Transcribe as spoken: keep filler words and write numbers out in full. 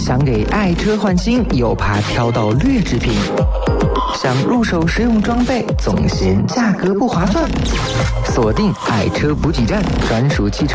想给爱车换新，又怕挑到劣质品，想入手实用装备，总嫌价格不划算。锁定爱车补给站，专属汽车